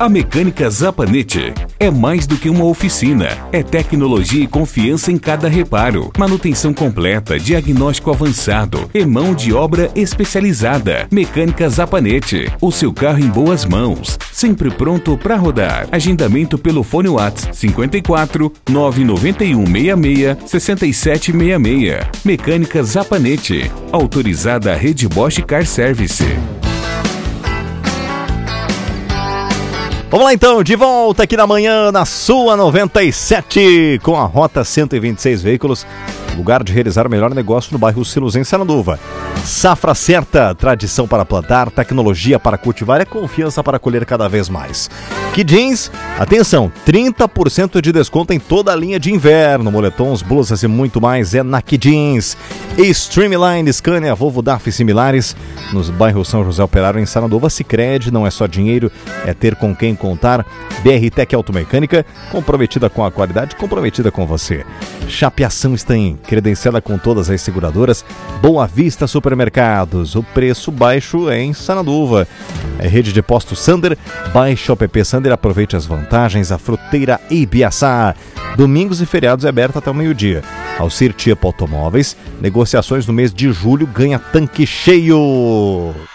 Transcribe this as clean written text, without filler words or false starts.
A Mecânica Zapanete é mais do que uma oficina. É tecnologia e confiança em cada reparo. Manutenção completa, diagnóstico avançado e mão de obra especializada. Mecânica Zapanete. O seu carro em boas mãos. Sempre pronto para rodar. Agendamento pelo fone WhatsApp 54 991 66 6766. Mecânica Zapanete. Autorizada a rede Bosch Car Service. Vamos lá então, de volta aqui na manhã na sua 97 com a Rota 126 Veículos, lugar de realizar o melhor negócio no bairro Silos, em Sarnanduva. Safra certa, tradição para plantar, tecnologia para cultivar e confiança para colher cada vez mais. Que jeans, atenção, 30% de desconto em toda a linha de inverno, moletons, blusas e muito mais é na Que Jeans. Streamline, Scania, Volvo, DAF e similares, nos bairros São José Operário, em Sarnanduva. Sicredi, não é só dinheiro, é ter com quem contar. BR Tech Automecânica, comprometida com a qualidade, comprometida com você. Chapeação está em credenciada com todas as seguradoras. Boa Vista Supermercados, o preço baixo é em Sarnanduva. É rede de postos Sander, baixe o app Sander, aproveite as vantagens. A Fruteira Ibiaçá, domingos e feriados é aberta até o meio-dia. Alcir Tiepo Automóveis, negociações no mês de julho, ganha tanque cheio.